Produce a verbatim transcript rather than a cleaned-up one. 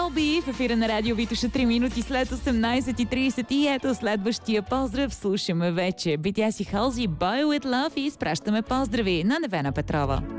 Елби в ефира на Радио Витоша три минути след осемнайсет и трийсет и ето следващия поздрав. Слушаме вече Битяси Халзи Boy with Love и изпращаме поздрави на Невена Петрова.